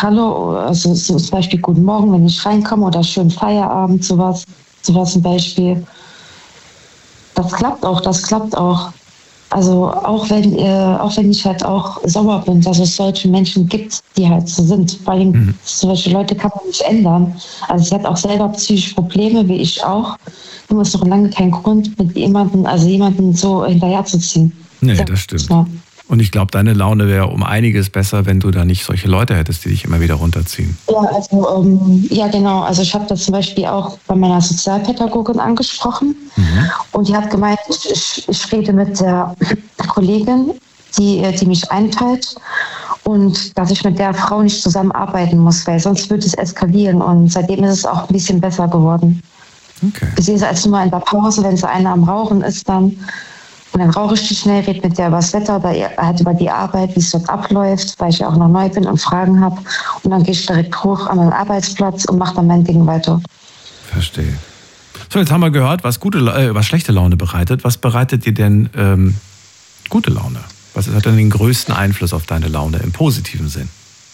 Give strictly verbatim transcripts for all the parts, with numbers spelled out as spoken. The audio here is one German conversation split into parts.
Hallo, also so zum Beispiel Guten Morgen, wenn ich reinkomme oder schönen Feierabend, sowas, sowas zum Beispiel. Das klappt auch, das klappt auch. Also auch wenn, äh, auch wenn ich halt auch sauer bin, dass es solche Menschen gibt, die halt so sind. Vor allem mhm. solche Leute kann man nicht ändern. Also sie hat auch selber psychische Probleme, wie ich auch. Du hast doch lange keinen Grund, mit jemandem, also jemanden so hinterherzuziehen. Nee, das stimmt. Ja. Und ich glaube, deine Laune wäre um einiges besser, wenn du da nicht solche Leute hättest, die dich immer wieder runterziehen. Ja, also ähm, ja genau. Also ich habe das zum Beispiel auch bei meiner Sozialpädagogin angesprochen. Mhm. Und die hat gemeint, ich, ich, ich rede mit der Kollegin, die, die mich einteilt. Und dass ich mit der Frau nicht zusammenarbeiten muss, weil sonst würde es eskalieren. Und seitdem ist es auch ein bisschen besser geworden. Okay. Ich sehe sie als nur in der Pause, wenn so einer am Rauchen ist, dann... Und dann rauche ich die schnell, rede mit der über das Wetter oder halt über die Arbeit, wie es dort abläuft, weil ich ja auch noch neu bin und Fragen habe. Und dann gehe ich direkt hoch an meinen Arbeitsplatz und mache dann mein Ding weiter. Verstehe. So, jetzt haben wir gehört, was gute, äh, was schlechte Laune bereitet. Was bereitet dir denn ähm, gute Laune? Was hat denn den größten Einfluss auf deine Laune im positiven Sinn?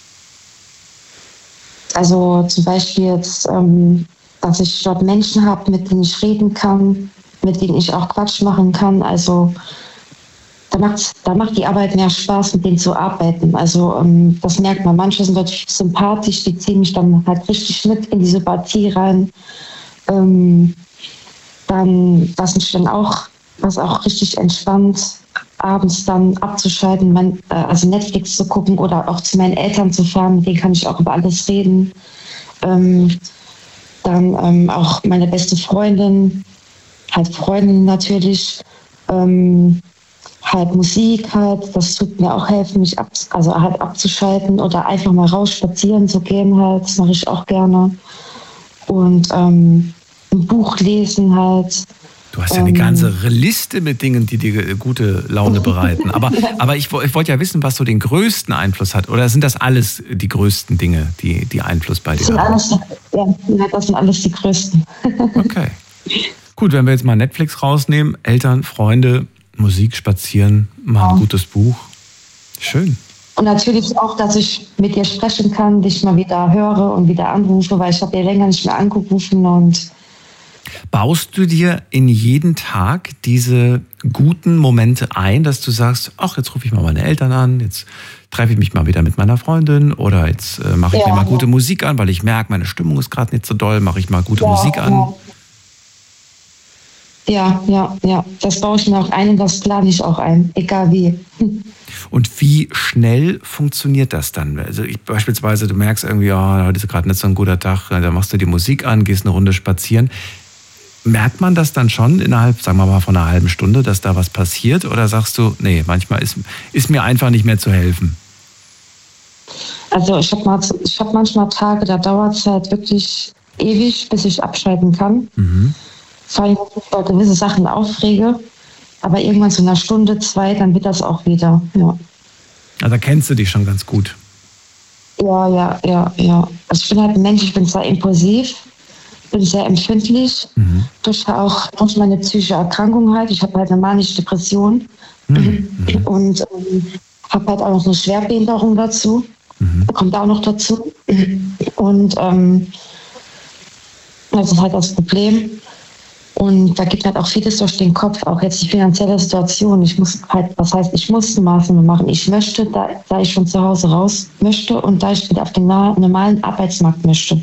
Also zum Beispiel jetzt, ähm, dass ich dort Menschen habe, mit denen ich reden kann, mit denen ich auch Quatsch machen kann. Also da macht, da macht die Arbeit mehr Spaß, mit denen zu arbeiten. Also ähm, das merkt man. Manche sind wirklich sympathisch, die ziehen mich dann halt richtig mit in die Sympathie rein. Ähm, dann, was mich dann auch, was auch richtig entspannt, abends dann abzuschalten, mein, äh, also Netflix zu gucken oder auch zu meinen Eltern zu fahren, mit denen kann ich auch über alles reden. Ähm, dann ähm, auch meine beste Freundin, halt Freundinnen natürlich, ähm, halt Musik halt, das tut mir auch helfen, mich ab, also halt abzuschalten oder einfach mal raus spazieren zu gehen halt, das mache ich auch gerne. Und ähm, ein Buch lesen halt. Du hast ja eine ganze Liste mit Dingen, die dir gute Laune bereiten. Aber, aber ich, ich wollte ja wissen, was so den größten Einfluss hat. Oder sind das alles die größten Dinge, die, die Einfluss bei dir haben? Alles, ja, das sind alles die größten. Okay. Gut, wenn wir jetzt mal Netflix rausnehmen, Eltern, Freunde, Musik, spazieren, mal ein ja. gutes Buch. Schön. Und natürlich auch, dass ich mit dir sprechen kann, dich mal wieder höre und wieder anrufe, weil ich habe dir länger nicht mehr angerufen. Und baust du dir in jeden Tag diese guten Momente ein, dass du sagst, ach, jetzt rufe ich mal meine Eltern an, jetzt treffe ich mich mal wieder mit meiner Freundin oder jetzt äh, mache ich ja, mir mal gute ja. Musik an, weil ich merke, meine Stimmung ist gerade nicht so doll, mache ich mal gute ja, Musik an. Ja. Ja, ja, ja. Das baue ich mir auch ein und das plane ich auch ein, egal wie. Und wie schnell funktioniert das dann? Also ich, beispielsweise, du merkst irgendwie, oh, heute ist gerade nicht so ein guter Tag, da machst du die Musik an, gehst eine Runde spazieren. Merkt man das dann schon innerhalb, sagen wir mal, von einer halben Stunde, dass da was passiert? Oder sagst du, nee, manchmal ist, ist mir einfach nicht mehr zu helfen? Also ich habe ich hab manchmal Tage, da dauert es halt wirklich ewig, bis ich abschalten kann. Mhm. Vor allem, wenn ich über gewisse Sachen aufrege. Aber irgendwann so einer Stunde, zwei, dann wird das auch wieder. Ja. Also kennst du dich schon ganz gut. Ja, ja, ja, ja. Also ich bin halt ein Mensch, ich bin sehr impulsiv, bin sehr empfindlich. Mhm. Durch auch durch meine psychische Erkrankung halt. Ich habe halt eine manische Depression. Mhm. Und ähm, habe halt auch noch eine Schwerbehinderung dazu. Mhm. Kommt auch noch dazu. Und ähm, das ist halt das Problem. Und da geht halt auch vieles durch den Kopf, auch jetzt die finanzielle Situation. Ich muss halt, was heißt, ich muss Maßnahmen machen. Ich möchte, da, da ich von zu Hause raus möchte und da ich wieder auf den normalen Arbeitsmarkt möchte.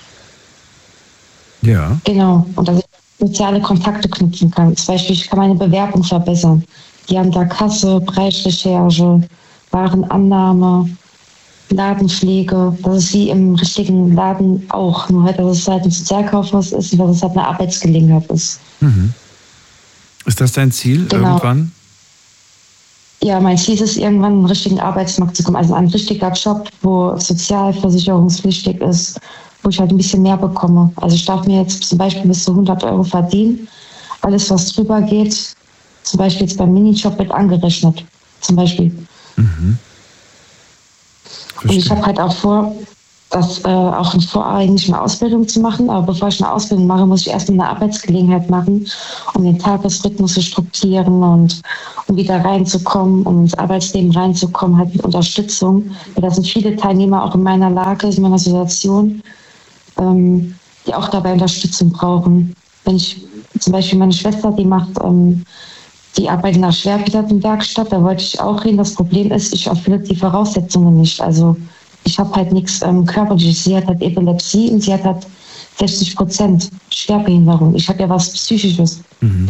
Ja. Genau. Und dass ich soziale Kontakte knüpfen kann. Zum Beispiel, ich kann meine Bewerbung verbessern. Die haben da Kasse, Preisrecherche, Warenannahme, Ladenpflege, dass es wie im richtigen Laden auch, nur halt, dass es halt ein Sozialkaufhaus ist und dass es halt eine Arbeitsgelegenheit ist. Mhm. Ist das dein Ziel genau. irgendwann? Ja, mein Ziel ist, irgendwann in einen richtigen Arbeitsmarkt zu kommen, also ein richtiger Job, wo sozialversicherungspflichtig ist, wo ich halt ein bisschen mehr bekomme. Also ich darf mir jetzt zum Beispiel bis zu hundert Euro verdienen. Alles, was drüber geht, zum Beispiel jetzt beim Minijob, wird angerechnet. Zum Beispiel. Mhm. Und ich habe halt auch vor, das äh, auch in voreilig eine Ausbildung zu machen. Aber bevor ich eine Ausbildung mache, muss ich erst eine Arbeitsgelegenheit machen, um den Tagesrhythmus zu strukturieren und um wieder reinzukommen, um ins Arbeitsleben reinzukommen, halt mit Unterstützung. Da sind viele Teilnehmer auch in meiner Lage, in meiner Situation, ähm, die auch dabei Unterstützung brauchen. Wenn ich zum Beispiel meine Schwester, die macht, ähm, die arbeitet in einer Schwerbehindertenwerkstatt, da wollte ich auch hin. Das Problem ist, ich erfülle die Voraussetzungen nicht. Also ich habe halt nichts ähm, Körperliches. Sie hat halt Epilepsie und sie hat halt sechzig Prozent Schwerbehinderung. Ich habe ja was Psychisches. Mhm.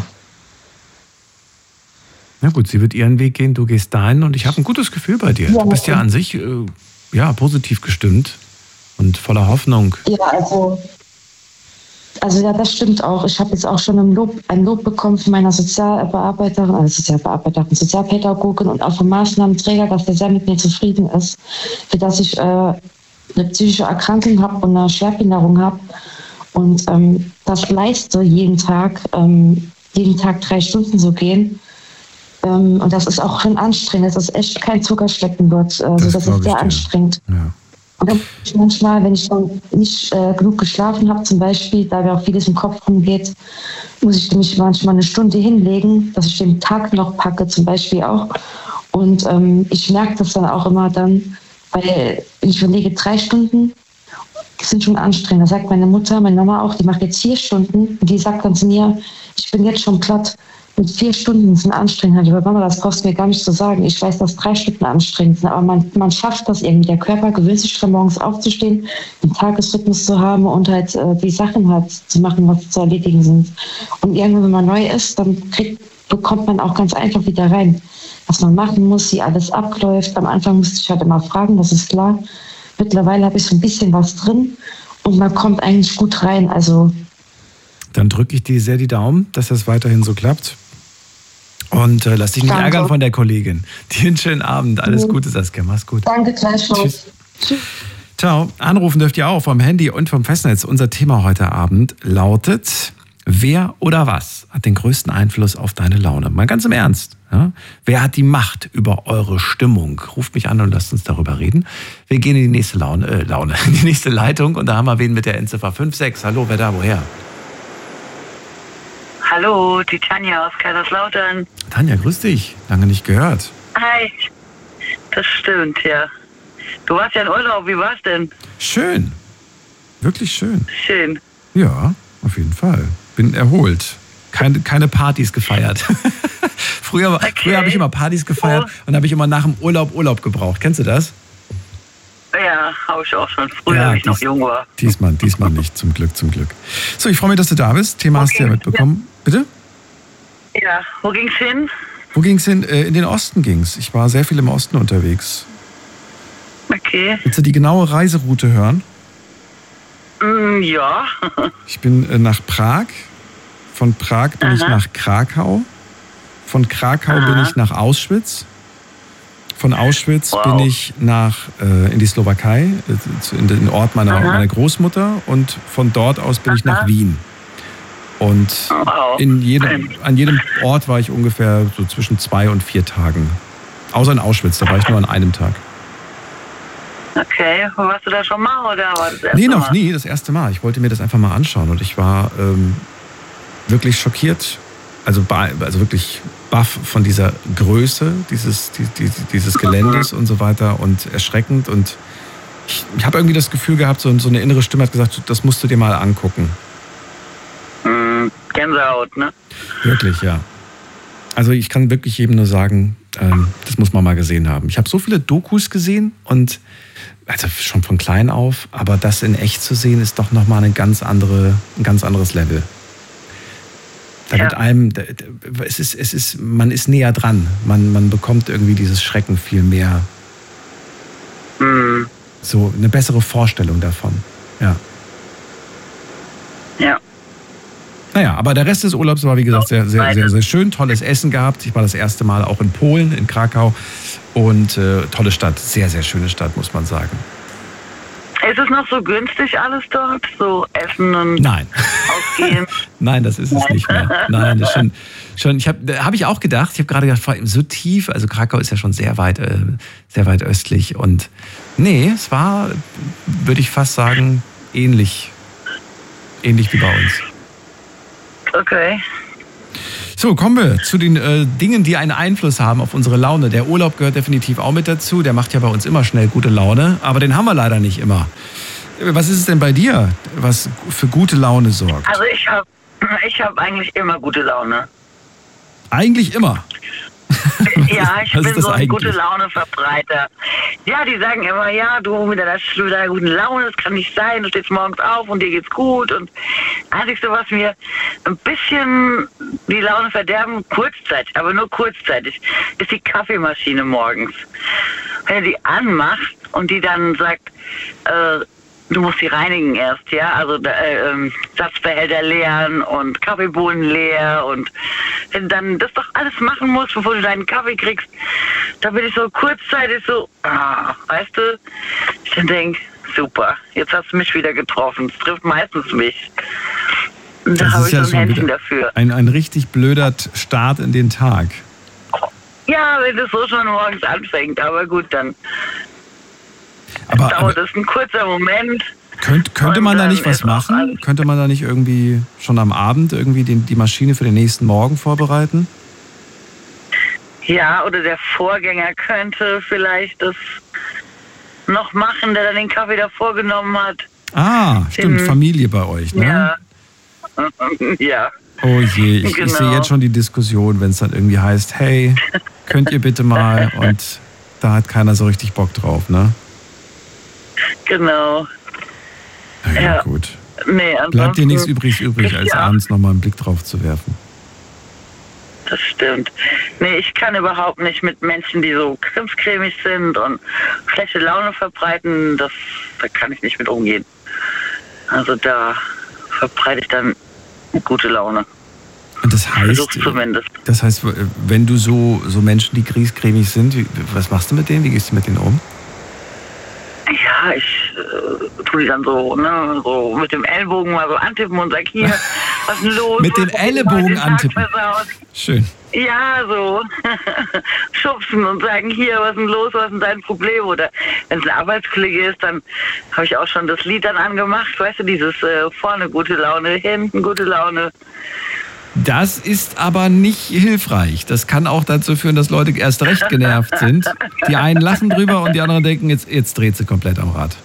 Na gut, sie wird ihren Weg gehen, du gehst deinen und ich habe ein gutes Gefühl bei dir. Ja, du bist ja an sich äh, ja, positiv gestimmt und voller Hoffnung. Ja, also, also ja, das stimmt auch. Ich habe jetzt auch schon ein Lob, ein Lob bekommen von meiner Sozialbearbeiterin, also Sozialbearbeiterin, Sozialpädagogin und auch vom Maßnahmenträger, dass der sehr mit mir zufrieden ist, für dass ich äh, eine psychische Erkrankung habe und eine Schwerbehinderung habe und ähm, das leiste jeden Tag, ähm, jeden Tag drei Stunden so gehen. Ähm, und das ist auch schon anstrengend. Das ist echt kein Zuckerschlecken dort. Also das, das ist sehr anstrengend. Ja. Und dann ich manchmal, wenn ich dann nicht äh, genug geschlafen habe, zum Beispiel, da mir auch vieles im Kopf rumgeht, muss ich mich manchmal eine Stunde hinlegen, dass ich den Tag noch packe, zum Beispiel auch. Und ähm, ich merke das dann auch immer dann, weil ich überlege, drei Stunden sind schon anstrengend. Da sagt meine Mutter, meine Mama auch, die macht jetzt vier Stunden. Und die sagt dann zu mir, ich bin jetzt schon platt. Mit vier Stunden sind anstrengend. Aber Mama, das brauchst du mir gar nicht zu sagen. Ich weiß, dass drei Stunden anstrengend sind. Aber man, man schafft das irgendwie. Der Körper gewöhnt sich schon morgens aufzustehen, den Tagesrhythmus zu haben und halt äh, die Sachen halt zu machen, was zu erledigen sind. Und irgendwann, wenn man neu ist, dann kriegt, bekommt man auch ganz einfach wieder rein, was man machen muss, wie alles abläuft. Am Anfang musste ich halt immer fragen, das ist klar. Mittlerweile habe ich so ein bisschen was drin und man kommt eigentlich gut rein. Also dann drücke ich dir sehr die Daumen, dass das weiterhin so klappt. Und äh, lass dich nicht Danke. ärgern von der Kollegin. Dir einen schönen Abend. Alles Gute, Saskia. Mach's gut. Danke, gleichfalls. Tschüss. Ciao. Anrufen dürft ihr auch vom Handy und vom Festnetz. Unser Thema heute Abend lautet: Wer oder was hat den größten Einfluss auf deine Laune? Mal ganz im Ernst. Ja? Wer hat die Macht über eure Stimmung? Ruft mich an und lasst uns darüber reden. Wir gehen in die nächste Laune, äh, Laune, in die nächste Leitung und da haben wir wen mit der Endziffer fünf sechs. Hallo, wer da, woher? Hallo, die Tanja aus Kaiserslautern. Tanja, grüß dich. Lange nicht gehört. Hi. Das stimmt, ja. Du warst ja in Urlaub, wie war's denn? Schön. Wirklich schön. Schön. Ja, auf jeden Fall. Bin erholt. Keine, keine Partys gefeiert. früher okay. früher habe ich immer Partys gefeiert oh. und habe ich immer nach dem Urlaub Urlaub gebraucht. Kennst du das? Ja, habe ich auch schon. Früher, ja, als ich dies, noch jung war. Diesmal, diesmal nicht, zum Glück, zum Glück. So, ich freue mich, dass du da bist. Thema okay. hast du ja mitbekommen. Bitte? Ja, wo ging's hin? Wo ging's hin? In den Osten ging's. Ich war sehr viel im Osten unterwegs. Okay. Willst du die genaue Reiseroute hören? Mm, ja. Ich bin nach Prag. Von Prag bin Aha. ich nach Krakau. Von Krakau Aha. bin ich nach Auschwitz. Von Auschwitz wow. bin ich nach äh, in die Slowakei, in den Ort meiner, meiner Großmutter. Und von dort aus bin Aha. ich nach Wien. Und wow. in jedem, an jedem Ort war ich ungefähr so zwischen zwei und vier Tagen. Außer in Auschwitz, da war ich nur an einem Tag. Okay, warst du da schon mal oder war das erste Nee, noch Mal? nie, das erste Mal. Ich wollte mir das einfach mal anschauen und ich war ähm, wirklich schockiert, also, also wirklich baff von dieser Größe dieses, die, die, dieses Geländes mhm. und so weiter und erschreckend. Und ich, ich habe irgendwie das Gefühl gehabt, so, so eine innere Stimme hat gesagt, das musst du dir mal angucken. Mhm, Gänsehaut, ne? Wirklich, ja. Also ich kann wirklich jedem nur sagen, ähm, das muss man mal gesehen haben. Ich habe so viele Dokus gesehen und also schon von klein auf, aber das in echt zu sehen, ist doch nochmal eine ganz andere, ein ganz anderes Level. Da wird ja. einem, es ist, es ist, man ist näher dran. Man, man bekommt irgendwie dieses Schrecken viel mehr. Mhm. So eine bessere Vorstellung davon. Ja. Ja. Naja, aber der Rest des Urlaubs war, wie gesagt, sehr, sehr, sehr, sehr schön. Tolles Essen gehabt. Ich war das erste Mal auch in Polen, in Krakau. Und äh, tolle Stadt. Sehr, sehr schöne Stadt, muss man sagen. Ist es noch so günstig alles dort? So Essen und Nein. Ausgehen? Nein, das ist es Nein. nicht mehr. Nein, das ist schon, schon ich habe hab ich auch gedacht, ich habe gerade gedacht, vor allem so tief, also Krakau ist ja schon sehr weit, äh, sehr weit östlich und nee, es war, würde ich fast sagen, ähnlich, ähnlich wie bei uns. Okay. So, kommen wir zu den äh, Dingen, die einen Einfluss haben auf unsere Laune. Der Urlaub gehört definitiv auch mit dazu. Der macht ja bei uns immer schnell gute Laune, aber den haben wir leider nicht immer. Was ist es denn bei dir, was für gute Laune sorgt? Also ich habe ich hab eigentlich immer gute Laune. Eigentlich immer? Ja, ich Was ist bin das so ein eigentlich? gute Laune-Verbreiter. Ja, die sagen immer, ja, du mit deiner, mit deiner guten Laune, das kann nicht sein, du stehst morgens auf und dir geht's gut. Und das Einzige, was mir ein bisschen die Laune verderben, kurzzeitig, aber nur kurzzeitig, ist die Kaffeemaschine morgens. Wenn du die anmachst und die dann sagt, äh, du musst sie reinigen erst, ja, also äh, ähm, Satzbehälter leeren und Kaffeebohnen leer und wenn du dann das doch alles machen musst, bevor du deinen Kaffee kriegst, da bin ich so kurzzeitig so, ah, weißt du, ich dann denk, super, jetzt hast du mich wieder getroffen, es trifft meistens mich. Und da Das habe ist ich ja so ein schon Händchen wieder dafür. ein, ein richtig blöder Start in den Tag. Ja, wenn das so schon morgens anfängt, aber gut, dann Aber, dauert aber es ein kurzer Moment. könnt, könnte Und man da dann nicht was ist auch machen? alles- Könnte man da nicht irgendwie schon am Abend irgendwie den, die Maschine für den nächsten Morgen vorbereiten? Ja, oder der Vorgänger könnte vielleicht das noch machen, der dann den Kaffee davor genommen hat. Ah, stimmt, Im- Familie bei euch, ne? Ja. Ja. Oh je, ich, ich Genau. sehe jetzt schon die Diskussion, wenn es dann irgendwie heißt, hey, könnt ihr bitte mal? Und da hat keiner so richtig Bock drauf, ne? Genau. Na ja, Ja. gut. Nee, Bleibt dir nichts ansonsten- übrig, übrig als Ja. abends nochmal einen Blick drauf zu werfen. Das stimmt. Nee, ich kann überhaupt nicht mit Menschen, die so krimscremig sind und schlechte Laune verbreiten, das, da kann ich nicht mit umgehen. Also da verbreite ich dann gute Laune. Und das heißt, Versuch's zumindest. das heißt, wenn du so, so Menschen, die griesgrämig sind, wie, was machst du mit denen? Wie gehst du mit denen um? Ja, ich äh, tue die dann so, ne, so mit dem Ellbogen mal so antippen und sag, hier, was ist denn los? Mit dem Was hast du Ellenbogen heute den Tag antippen. versaut? Schön. Ja, so schubsen und sagen, hier, was ist denn los, was ist denn dein Problem? Oder wenn es ein Arbeitskollege ist, dann habe ich auch schon das Lied dann angemacht, weißt du, dieses äh, vorne gute Laune, hinten gute Laune. Das ist aber nicht hilfreich. Das kann auch dazu führen, dass Leute erst recht genervt sind. Die einen lachen drüber und die anderen denken, jetzt, jetzt dreht sie komplett am Rad.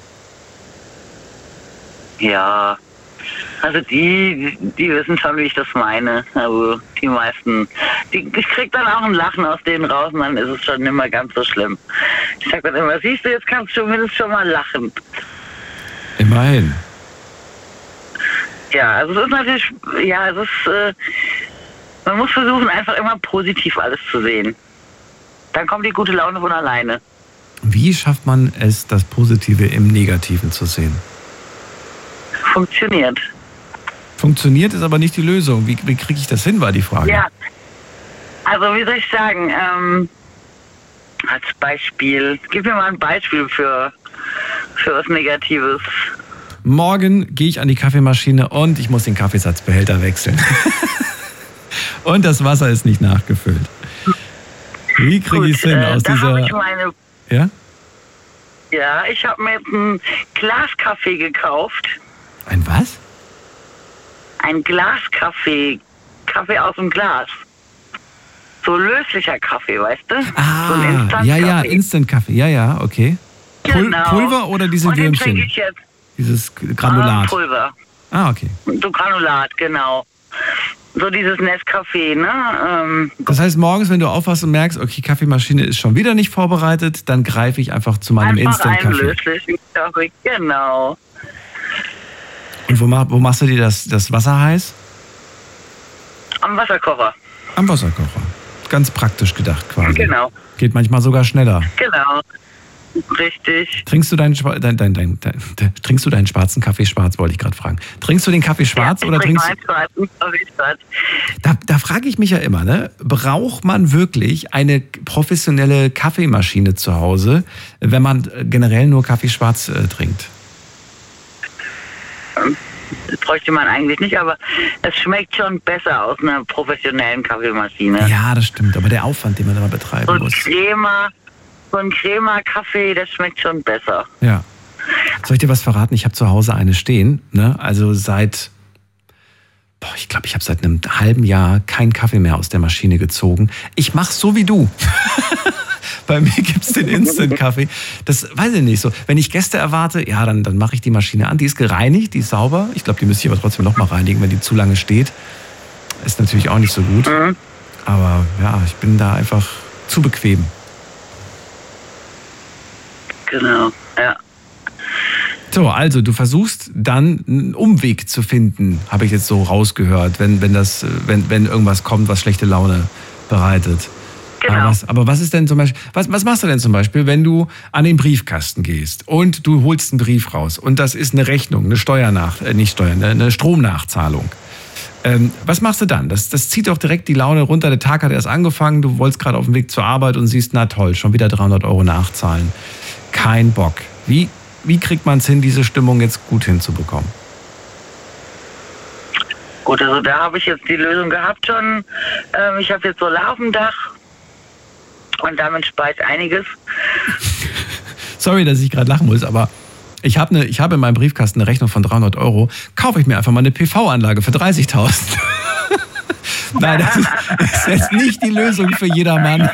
Ja, also die, die wissen schon, wie ich das meine. Also die meisten, die, ich krieg dann auch ein Lachen aus denen raus und dann ist es schon nicht mehr ganz so schlimm. Ich sag dann immer, siehst du, jetzt kannst du zumindest schon mal lachen. Immerhin. Ja, also es ist natürlich, ja, es ist, äh, man muss versuchen, einfach immer positiv alles zu sehen. Dann kommt die gute Laune von alleine. Wie schafft man es, das Positive im Negativen zu sehen? Funktioniert. Funktioniert ist aber nicht die Lösung. Wie, wie kriege ich das hin, war die Frage. Ja, also wie soll ich sagen, ähm, als Beispiel, gib mir mal ein Beispiel für, für was Negatives. Morgen gehe ich an die Kaffeemaschine und ich muss den Kaffeesatzbehälter wechseln. Und das Wasser ist nicht nachgefüllt. Wie kriege ich es hin äh, aus da dieser... habe ich meine, Ja? ja, ich habe mir jetzt einen Glaskaffee gekauft. Ein was? Ein Glaskaffee, Kaffee aus dem Glas. So löslicher Kaffee, weißt du? So ein Ah, Instant-Kaffee. ja, ja, Instant-Kaffee. Ja, ja, okay. Pul Genau. Pulver oder diese Und den trinke Würmchen? ich jetzt. Dieses Ah, Granulat. Pulver. Ah, okay. So Granulat, genau. So dieses Nescafé, ne? Ähm, Das heißt, morgens, wenn du aufwachst und merkst, okay, Kaffeemaschine ist schon wieder nicht vorbereitet, dann greife ich einfach zu meinem einfach einen Instant-Kaffee. löslichen Kaffee, genau. Und wo, mach, wo machst du dir das, das Wasser heiß? Am Wasserkocher, Am Wasserkocher. Ganz praktisch gedacht quasi. genau, Geht manchmal sogar schneller. genau. Richtig. Trinkst du deinen, Schwa- dein, dein, dein, dein, dein, trinkst du deinen schwarzen Kaffee schwarz, wollte ich gerade fragen. Trinkst du den Kaffee schwarz ja, oder ich trinkst trinke meinen schwarzen Kaffee schwarz. Da, da frage ich mich ja immer, ne? Braucht man wirklich eine professionelle Kaffeemaschine zu Hause, wenn man generell nur Kaffee schwarz äh, trinkt? bräuchte man eigentlich nicht, aber es schmeckt schon besser aus einer professionellen Kaffeemaschine. Ja, das stimmt, aber der Aufwand, den man da betreiben so ein muss. Crema, so ein Crema-Kaffee, das schmeckt schon besser. Ja. Soll ich dir was verraten? Ich habe zu Hause eine stehen, ne? Also seit, boah, ich glaube, ich habe seit einem halben Jahr keinen Kaffee mehr aus der Maschine gezogen. Ich mache so wie du. Bei mir gibt es den Instant-Kaffee. Das weiß ich nicht so. Wenn ich Gäste erwarte, ja, dann, dann mache ich die Maschine an. Die ist gereinigt, die ist sauber. Ich glaube, die müsste ich aber trotzdem noch mal reinigen, wenn die zu lange steht. Ist natürlich auch nicht so gut. Mhm. Aber ja, ich bin da einfach zu bequem. Genau, ja. So, also du versuchst dann einen Umweg zu finden, habe ich jetzt so rausgehört, wenn, wenn, das, wenn, wenn irgendwas kommt, was schlechte Laune bereitet. Genau. Aber was, aber was ist denn zum Beispiel, was, was machst du denn zum Beispiel, wenn du an den Briefkasten gehst und du holst einen Brief raus und das ist eine Rechnung, eine Steuernach, äh, nicht Steuer, eine, eine Stromnachzahlung. Ähm, was machst du dann? Das, das zieht doch direkt die Laune runter. Der Tag hat erst angefangen, du wolltest gerade auf dem Weg zur Arbeit und siehst, na toll, schon wieder dreihundert Euro nachzahlen. Kein Bock. Wie, wie kriegt man es hin, diese Stimmung jetzt gut hinzubekommen? Gut, also da habe ich jetzt die Lösung gehabt schon. Ähm, ich habe jetzt Solar auf dem Dach. Und damit spare ich einiges. Sorry, dass ich gerade lachen muss, aber ich habe ne, ich hab in meinem Briefkasten eine Rechnung von dreihundert Euro. Kaufe ich mir einfach mal eine P V-Anlage für dreißigtausend. Nein, das ist, das ist jetzt nicht die Lösung für jedermann.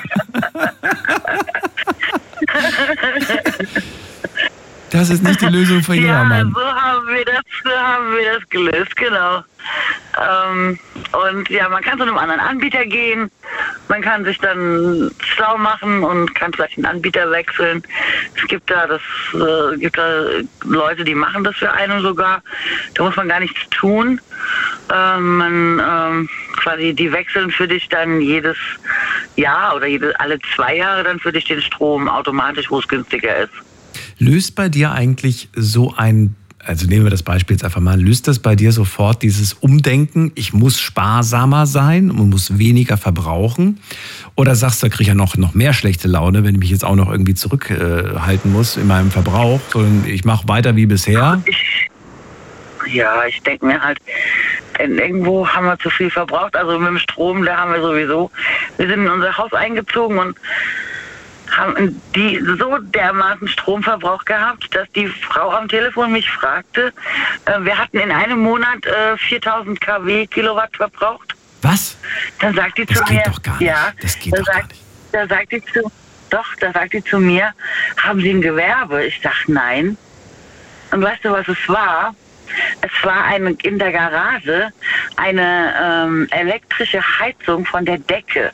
Das ist nicht die Lösung für jedermann. Ja, so haben wir das, so haben wir das gelöst, genau. Ähm, und ja, man kann zu einem anderen Anbieter gehen, man kann sich dann schlau machen und kann vielleicht den Anbieter wechseln. Es gibt da das, äh, gibt da Leute, die machen das für einen sogar. Da muss man gar nichts tun. Ähm, man ähm, quasi, die wechseln für dich dann jedes Jahr oder jede, alle zwei Jahre dann für dich den Strom automatisch, wo es günstiger ist. Löst bei dir eigentlich so ein, also nehmen wir das Beispiel jetzt einfach mal, löst das bei dir sofort dieses Umdenken, ich muss sparsamer sein und muss weniger verbrauchen? Oder sagst du, da kriege ich ja noch, noch mehr schlechte Laune, wenn ich mich jetzt auch noch irgendwie zurückhalten äh, muss in meinem Verbrauch, sondern ich mache weiter wie bisher? Ich, ja, ich denke mir halt, irgendwo haben wir zu viel verbraucht. Also mit dem Strom, da haben wir sowieso, wir sind in unser Haus eingezogen und haben die so dermaßen Stromverbrauch gehabt, dass die Frau am Telefon mich fragte, äh, wir hatten in einem Monat äh, viertausend Kilowatt verbraucht. Was? Dann sagt die das zu geht mir, doch gar nicht. ja, das geht doch sagt, gar nicht. Da sagt die zu, doch, da sagt die zu mir, haben Sie ein Gewerbe? Ich sag nein. Und weißt du, was es war? Es war eine, in der Garage eine ähm, elektrische Heizung von der Decke.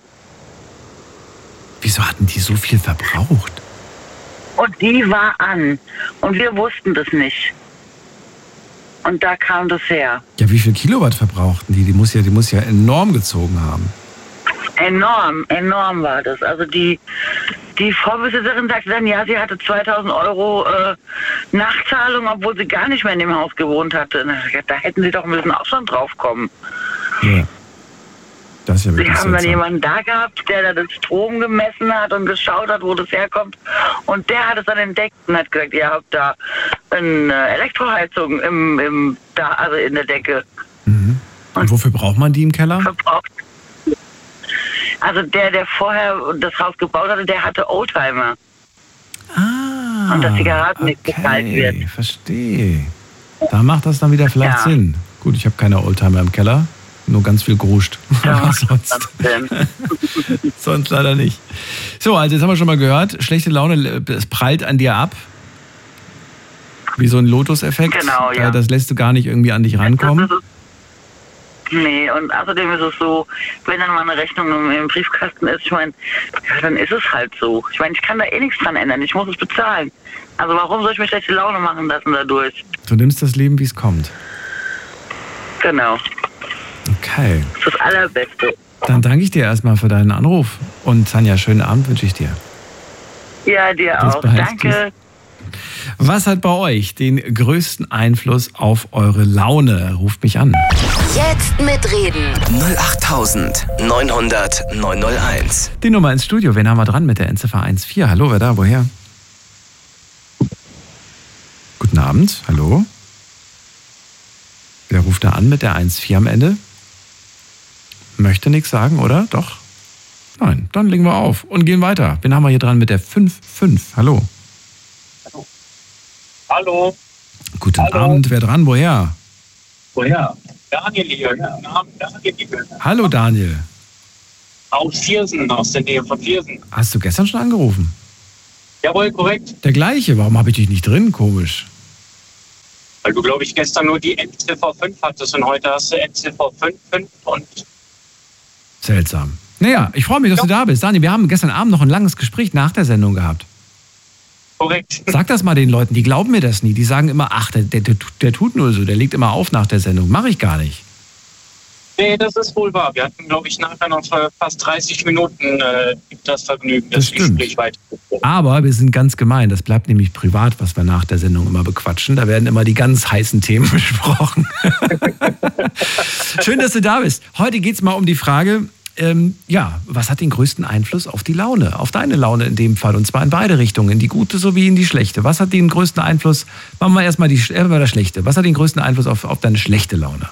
Wieso hatten die so viel verbraucht? Und die war an. Und wir wussten das nicht. Und da kam das her. Ja, wie viel Kilowatt verbrauchten die? Die muss ja, die muss ja enorm gezogen haben. Enorm, enorm war das. Also die, die Vorbesitzerin sagte dann, ja, sie hatte zweitausend Euro äh, Nachzahlung, obwohl sie gar nicht mehr in dem Haus gewohnt hatte. Da hätten sie doch müssen auch schon drauf kommen. Ja. Das ist ja wirklich Sie haben dann seltsam. jemanden da gehabt, der da den Strom gemessen hat und geschaut hat, wo das herkommt. Und der hat es dann entdeckt und hat gesagt, ihr habt da eine Elektroheizung im, im, da, also in der Decke. Mhm. Und wofür braucht man die im Keller? Verbraucht. Also der, der vorher das Haus gebaut hatte, der hatte Oldtimer. Ah, und dass die Garage nicht okay, bezahlt wird. Verstehe. Da macht das dann wieder vielleicht Ja. Sinn. Gut, ich habe keine Oldtimer im Keller, nur ganz viel Gruscht. Ja, Aber sonst, sonst leider nicht. So, also jetzt haben wir schon mal gehört, schlechte Laune, es prallt an dir ab. Wie so ein Lotus-Effekt. Genau, ja. Das lässt du gar nicht irgendwie an dich rankommen. Das ist es. Nee, und außerdem ist es so, wenn dann mal eine Rechnung im, im Briefkasten ist, ich meine, ja, dann ist es halt so. Ich meine, ich kann da eh nichts dran ändern, ich muss es bezahlen. Also warum soll ich mir schlechte Laune machen lassen dadurch? Du nimmst das Leben, wie es kommt. Genau. Okay. Das ist das Allerbeste. Dann danke ich dir erstmal für deinen Anruf. Und Tanja, schönen Abend wünsche ich dir. Ja, dir Bis auch. bald. Danke. Was hat bei euch den größten Einfluss auf eure Laune? Ruft mich an. Jetzt mitreden. null acht neun null null neun null eins. Die Nummer ins Studio. Wen haben wir dran mit der Endziffer eins vier? Hallo, wer da? Woher? Guten Abend. Hallo. Wer ruft da an mit der eins vier am Ende? Möchte nichts sagen, oder? Doch? Nein, dann legen wir auf und gehen weiter. Wen haben wir hier dran mit der fünf fünf? Hallo. Hallo. Hallo. Guten Hallo. Abend, wer dran? Woher? Woher? Daniel hier. Guten Abend, Daniel hier. Hallo Daniel. Aus Viersen, aus der Nähe von Viersen. Hast du gestern schon angerufen? Jawohl, korrekt. Der gleiche, warum habe ich dich nicht drin? Komisch. Weil du, glaube ich, gestern nur die Endziffer fünf hattest und heute hast du Endziffer fünf fünf und... Seltsam. Naja, ich freue mich, dass ja. du da bist. Daniel, wir haben gestern Abend noch ein langes Gespräch nach der Sendung gehabt. Korrekt. Sag das mal den Leuten, die glauben mir das nie. Die sagen immer, ach, der, der, der tut nur so, der legt immer auf nach der Sendung. Mache ich gar nicht. Nee, das ist wohl wahr. Wir hatten, glaube ich, nachher noch fast dreißig Minuten äh, das Vergnügen, das, das Gespräch weiterzuführen. Aber wir sind ganz gemein. Das bleibt nämlich privat, was wir nach der Sendung immer bequatschen. Da werden immer die ganz heißen Themen besprochen. Schön, dass du da bist. Heute geht es mal um die Frage, ähm, ja, was hat den größten Einfluss auf die Laune? Auf deine Laune in dem Fall. Und zwar in beide Richtungen, in die gute sowie in die schlechte. Was hat den größten Einfluss? Machen wir erstmal die, erstmal das Schlechte. Was hat den größten Einfluss auf, auf deine schlechte Laune?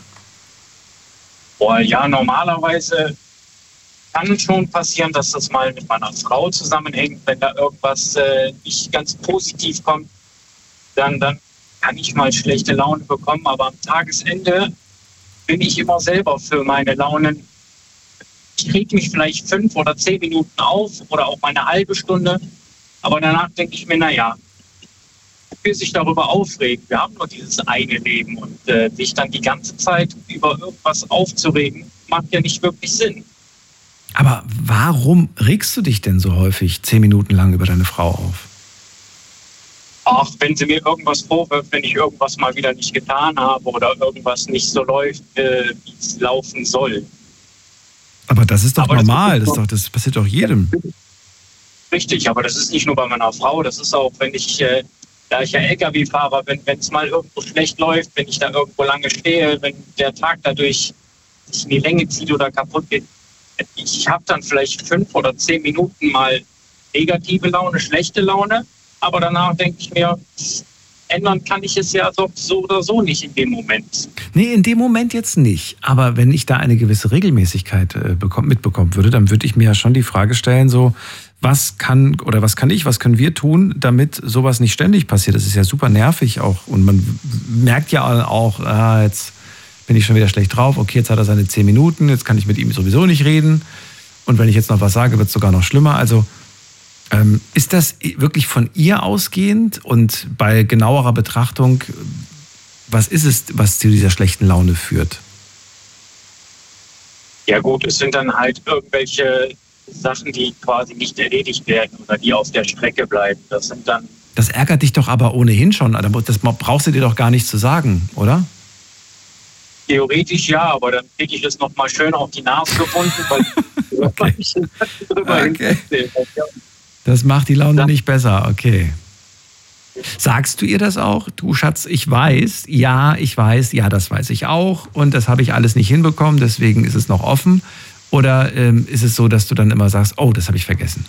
Boah, ja, normalerweise kann es schon passieren, dass das mal mit meiner Frau zusammenhängt. Wenn da irgendwas äh, nicht ganz positiv kommt, dann, dann kann ich mal schlechte Laune bekommen. Aber am Tagesende bin ich immer selber für meine Launen. Ich reg mich vielleicht fünf oder zehn Minuten auf oder auch mal eine halbe Stunde. Aber danach denke ich mir, naja, für sich darüber aufregen. Wir haben nur dieses eine Leben und äh, sich dann die ganze Zeit über irgendwas aufzuregen, macht ja nicht wirklich Sinn. Aber warum regst du dich denn so häufig zehn Minuten lang über deine Frau auf? Ach, wenn sie mir irgendwas vorwirft, wenn ich irgendwas mal wieder nicht getan habe oder irgendwas nicht so läuft, äh, wie es laufen soll. Aber das ist doch aber normal, das, das, ist doch, das passiert doch jedem. Richtig, aber das ist nicht nur bei meiner Frau, das ist auch, wenn ich... Äh, Da ich ja L K W-Fahrer bin, wenn es mal irgendwo schlecht läuft, wenn ich da irgendwo lange stehe, wenn der Tag dadurch sich in die Länge zieht oder kaputt geht, ich habe dann vielleicht fünf oder zehn Minuten mal negative Laune, schlechte Laune, aber danach denke ich mir, ändern kann ich es ja so oder so nicht in dem Moment. Nee, in dem Moment jetzt nicht. Aber wenn ich da eine gewisse Regelmäßigkeit äh, bekomm, mitbekommen würde, dann würde ich mir ja schon die Frage stellen, so, was kann oder was kann ich, was können wir tun, damit sowas nicht ständig passiert? Das ist ja super nervig auch. Und man merkt ja auch, ah, jetzt bin ich schon wieder schlecht drauf. Okay, jetzt hat er seine zehn Minuten, jetzt kann ich mit ihm sowieso nicht reden. Und wenn ich jetzt noch was sage, wird es sogar noch schlimmer. Also ähm, ist das wirklich von ihr ausgehend? Und bei genauerer Betrachtung, was ist es, was zu dieser schlechten Laune führt? Ja gut, es sind dann halt irgendwelche Sachen, die quasi nicht erledigt werden oder die auf der Strecke bleiben. Das sind dann. Das ärgert dich doch aber ohnehin schon. Das brauchst du dir doch gar nicht zu sagen, oder? Theoretisch ja, aber dann kriege ich es nochmal schön auf die Nase gebunden, weil okay. ich drüber okay. Das macht die Laune nicht besser, okay. Sagst du ihr das auch? Du Schatz, ich weiß, ja, ich weiß, ja, das weiß ich auch und das habe ich alles nicht hinbekommen, deswegen ist es noch offen. Oder ähm, ist es so, dass du dann immer sagst, oh, das habe ich vergessen?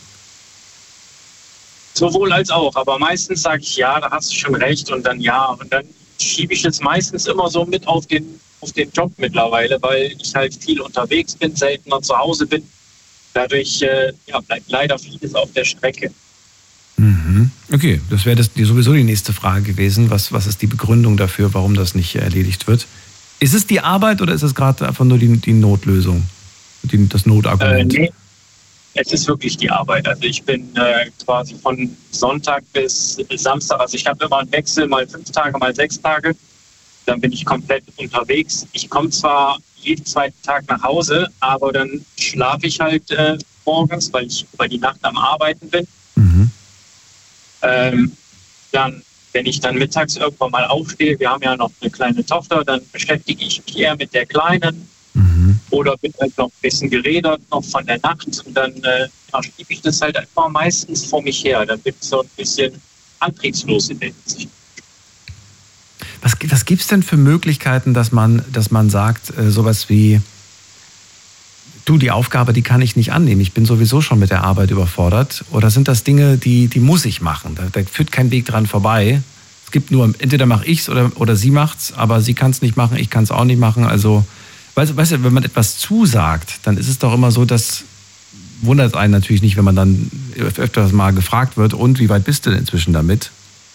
Sowohl als auch, aber meistens sage ich, ja, da hast du schon recht und dann ja. Und dann schiebe ich es meistens immer so mit auf den, auf den Job mittlerweile, weil ich halt viel unterwegs bin, seltener zu Hause bin. Dadurch äh, ja, bleibt leider vieles auf der Strecke. Mhm. Okay, das wäre das, die, sowieso die nächste Frage gewesen. Was, was ist die Begründung dafür, warum das nicht erledigt wird? Ist es die Arbeit oder ist es gerade einfach nur die, die Notlösung? Die, das Notargument? Äh, nee, es ist wirklich die Arbeit. Also ich bin äh, quasi von Sonntag bis Samstag, also ich habe immer einen Wechsel, mal fünf Tage, mal sechs Tage. Dann bin ich komplett unterwegs. Ich komme zwar jeden zweiten Tag nach Hause, aber dann schlafe ich halt äh, morgens, weil ich über die Nacht am Arbeiten bin. Mhm. Ähm, dann, wenn ich dann mittags irgendwann mal aufstehe, wir haben ja noch eine kleine Tochter, dann beschäftige ich mich eher mit der Kleinen. Mhm. Oder bin halt noch ein bisschen gerädert, noch von der Nacht. Und dann äh, ja, schiebe ich das halt einfach meistens vor mich her. Dann bin ich so ein bisschen antriebslos in der Hinsicht. Was, was gibt es denn für Möglichkeiten, dass man, dass man sagt, äh, sowas wie, du, die Aufgabe, die kann ich nicht annehmen. Ich bin sowieso schon mit der Arbeit überfordert. Oder sind das Dinge, die, die muss ich machen? Da, da führt kein Weg dran vorbei. Es gibt nur, entweder mache ich's oder, oder sie macht's, aber sie kann es nicht machen, ich kann es auch nicht machen. Also, weißt, weißt du, wenn man etwas zusagt, dann ist es doch immer so, dass wundert einen natürlich nicht, wenn man dann öfters mal gefragt wird, und wie weit bist du denn inzwischen damit?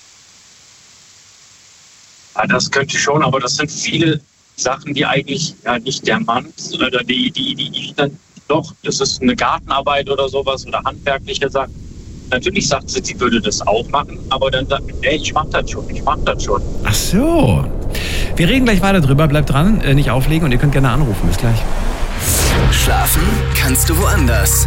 Ja, das könnte ich schon, aber das sind viele Sachen, die eigentlich ja, nicht der Mann oder die, die, die ich dann doch, das ist eine Gartenarbeit oder sowas oder handwerkliche Sachen. Natürlich sagt sie, sie würde das auch machen, aber dann sagt sie, nee, ich mach das schon, ich mach das schon. Ach so. Wir reden gleich weiter drüber, bleibt dran, äh, nicht auflegen und ihr könnt gerne anrufen. Bis gleich. Schlafen kannst du woanders.